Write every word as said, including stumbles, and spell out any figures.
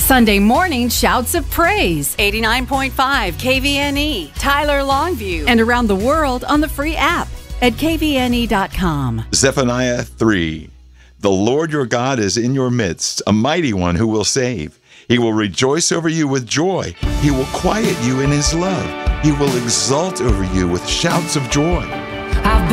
Sunday morning shouts of praise. eighty-nine point five K V N E, Tyler Longview. And around the world on the free app at K V N E dot com. Zephaniah three. The Lord your God is in your midst, a mighty one who will save. He will rejoice over you with joy. He will quiet you in his love. He will exult over you with shouts of joy.